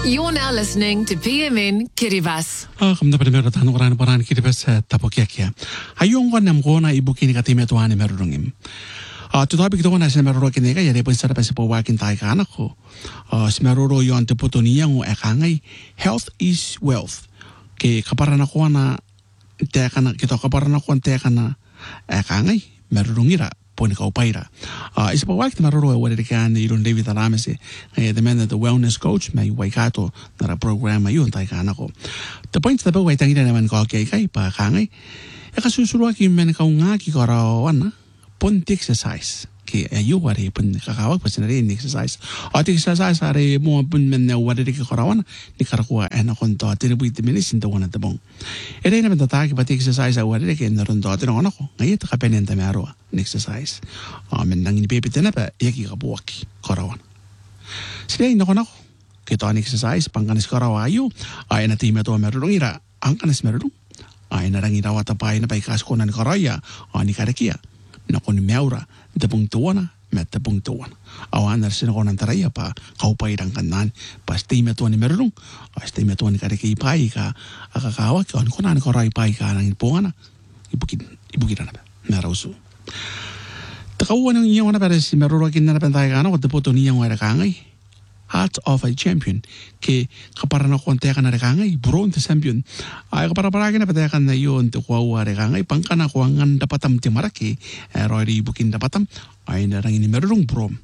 You're now listening to PMN Kiribati. Kamda primero tanu koran Kiribati tapokia. Ayong ko nam ko na ibukin ka timetuan ni merurungim. Tutabi kita ko na meruro kini ka yare pun sarap sa pawakin tayo ka anak ko. Meruro yon te puto niya ng ekangay health is wealth. Ke kaparan ako na teka na kita kaparan ako teka na ekangay merurungira. Poni ka upaira. Isa pa wakit maruro wala kan iron David Aramese. The man that the wellness coach may waikato na program ayun tayo ka anak ko. The point na ba waitang ina naman ko kay pa kangay. Kasusuruan ki men ka nga ki karawan na punti exercise. Ki ayu wari pun kakawag pa sinari exercise. Ati exercise are mo pun men na wari ki karawan ni karakua anak ko to tinibuit minutes into one at the bong. Ere naman tataki pati exercise wari ki naron to tino anak ko. Ngayon kapenin ta maro exercise. Men nang inipipitin na pa yaki kabuwak karawan. Sila ino ko nako. Kita ang exercise pangkanis karawayo ay na team ito merong ira ang kanis merong ay narang ira watapay na paikas ko na karaya ni karakia. Nako ni meura tapong tuwana met tapong tuwana awan na sino ko ng taraya pa kaupay rang kanan pas team ito ni merong as team ito ni karaki pai ka akakawak ko na karay pai ka nang ipunga na ibukin na merawso takawan ng iyaw na para si meruro kin na pantay ka na ko taputo niya ng kangay Heart of a Champion ke kaparan ako teka na rekangay bronze champion ay kapara-para na pateka na yun tukuwa rekangay pangkana ko ang dapatam timaraki roy bukin dapatam ay narang ini merurung brom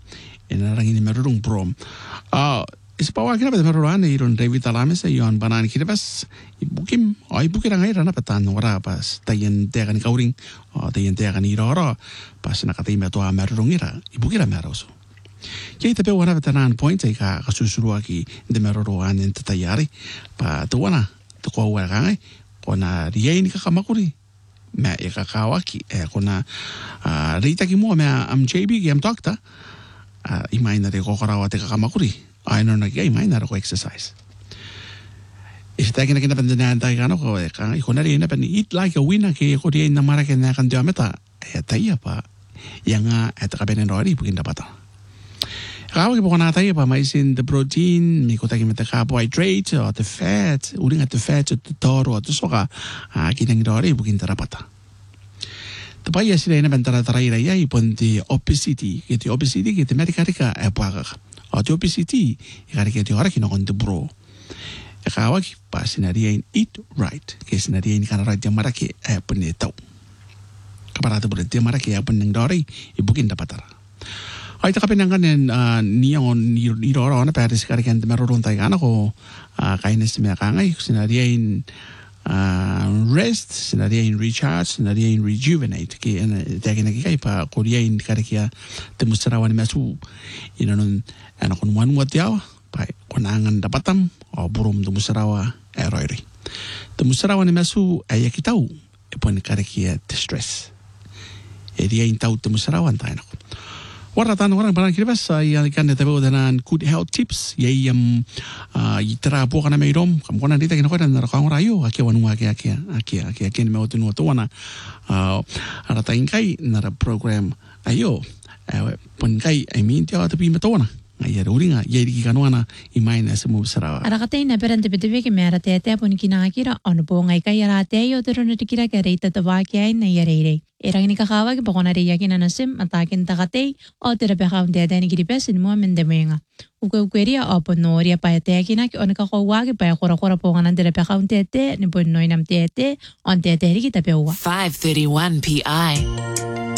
ispawa kina pa meruran iron David Aramese yon banan Kiribati ibukim ay bukira ngay rana patan wara pas tayen teka ni kauring tayen teka ni roro pas nakatime to merurung ira ibukira meroso Kaya tabi wana batanan point ay kasusurua ki de meroroan in tatayari pa tuwana tukwa wala kangay kona riyay ni kakamakuri ma ikakawaki kona rita ki mo ma am JB ki am dokta imay na rin ko karawate kakamakuri ay no nagay imay na rin ko exercise Ista kina kinapandanan tayo kano ko kangay kona rin na pan eat like a winner ki ko riyay na marakin na kandiameta ay tayo pa yang at kabenin rori bukin dapat Kawag po na tayo pa maisin the protein, may kutagin the carbohydrate, or the fat, uling at the fat, at the toro, at the soka, kinang dori, bukin tarapata. Tapaya sila na bantara-taray raya, ipon the obesity, kiti obesity, kiti medikarika, pagak. O the obesity, ikarika iti orak, kinakon the bro. Kawag pa sinariyain eat right, kaya sinariyain ka na right yung maraki, pun itaw. Kaparata po rin, yung maraki, pun ng dori, ibukin dapatara. Ay takapinangan niya on iroro na pero si karikan marurun tayo anak ko kainis niya kangay sinariyain rest sinariyain recharge sinariyain rejuvenate kaya tayo nagkikay pa kuriyain karikia temusarawan masu inanon anak ko nuwan wat yaw pa kunangan dapatam o burum temusarawa eroiri temusarawan masu ay yakitaw ipon karikia stress ediyain tau temusarawan tayo anak ko Waratan orang barang Kiribati ay kan tabi udanan good health tips yay itara po kana mayrom kam kona dita kinako na rakang rayo aki wanu aki ni mawtun wato wana aratain kai na program ayo pun kai I mean tiya tapi matona ay ruringa yay di kanwana imay na semu sarawa arakatay na perante bitibe ke mera tete pun kinakira ono po ngai kai arate yo tero na tikira ka reita tabaki na yarere Erang ni kakawag bako na riyakin na nasim atakin takatay o terapekang dede ni Kiribati mo mendemenga. Ukweria o ponoria pa yatekin na ki on kakawag pa yakura po nga ng terapekang dede ni ponoy nam tete on tete ri kita pewa. 5:31 PI.